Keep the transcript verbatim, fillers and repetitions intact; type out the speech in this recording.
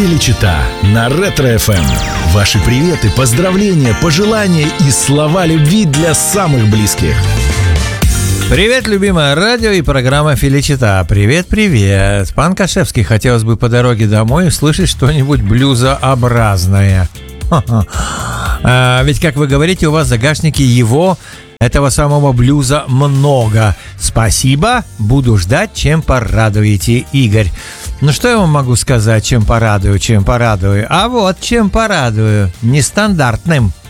Феличита на Ретро-эф эм. Ваши приветы, поздравления, пожелания и слова любви для самых близких. Привет, любимое радио и программа Феличита. Привет, привет. Пан Кашевский, хотелось бы по дороге домой услышать что-нибудь блюзообразное. А, ведь, как вы говорите, у вас в загашнике его, этого самого блюза, много. Спасибо, буду ждать, чем порадуете, Игорь. Ну что я вам могу сказать, чем порадую, чем порадую? А вот чем порадую, нестандартным.